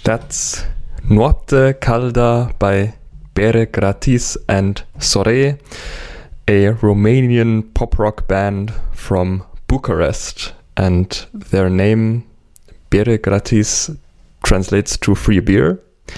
That's Noapte Calda by Bere Gratis and Sore, a Romanian pop rock band from Bucharest, and their name Bere Gratis translates to free beer.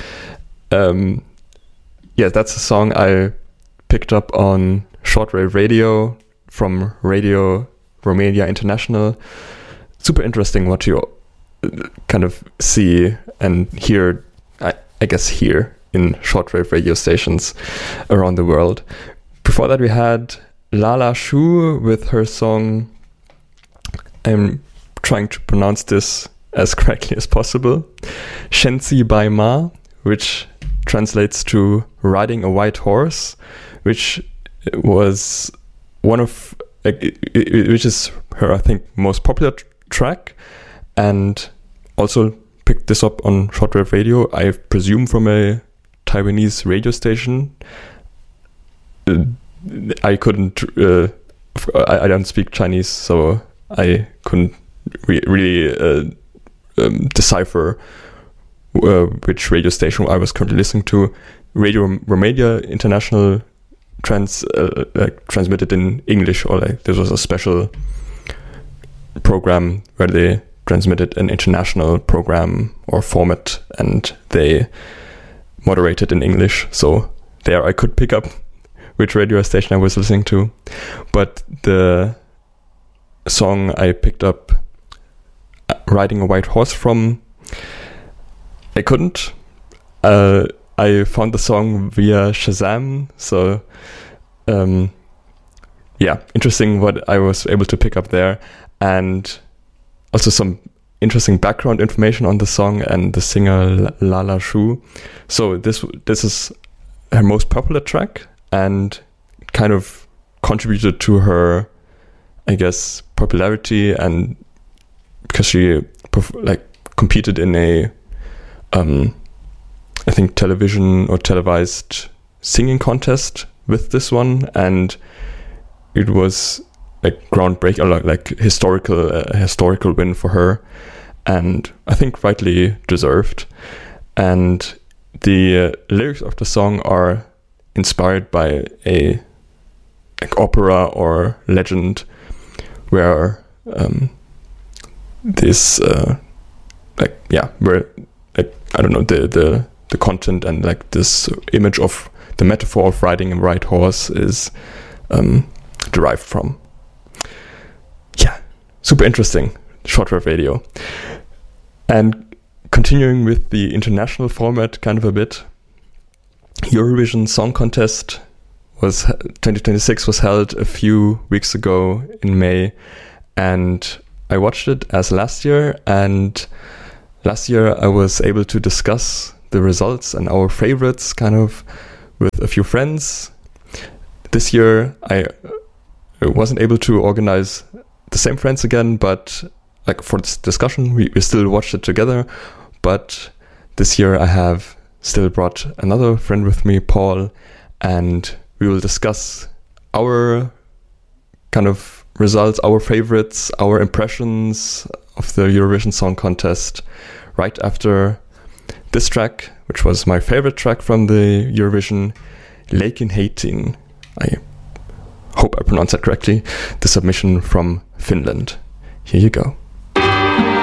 That's a song I picked up on shortwave radio from Radio Romania International. Super interesting what you kind of see and hear, I guess, here in shortwave radio stations around the world. Before that, we had Lala Shu with her song, I'm trying to pronounce this as correctly as possible, Shenzi by Ma, which translates to Riding a White Horse, which was which is her, I think, most popular track, and also picked this up on shortwave radio, I presume from a Taiwanese radio station. I couldn't, I don't speak Chinese, so I couldn't really decipher which radio station I was currently listening to. Radio Romania International transmitted in English, or this was a special program where they transmitted an international program or format, and they moderated in English. So there I could pick up which radio station I was listening to. But the song I picked up, Riding a White Horse from, I couldn't. I found the song via Shazam. So interesting what I was able to pick up there. And also some interesting background information on the song and the singer Lala Shu. So this is her most popular track and kind of contributed to her, I guess, popularity, and because she competed in a I think television or televised singing contest with this one, and it was groundbreaking, historical win for her, and I think rightly deserved. And the lyrics of the song are inspired by a opera or legend where I don't know, the content and this image of the metaphor of riding a white horse is derived from. Super interesting shortwave radio. And continuing with the international format kind of a bit, Eurovision Song Contest 2026 was held a few weeks ago in May, and I watched it as last year, and last year I was able to discuss the results and our favorites kind of with a few friends. This year I wasn't able to organize the same friends again, but for this discussion we still watched it together. But this year I have still brought another friend with me, Paul, and we will discuss our kind of results, our favorites, our impressions of the Eurovision Song Contest right after this track, which was my favorite track from the Eurovision, Leikin Heitin. I hope I pronounced that correctly. The submission from Finland. Here you go.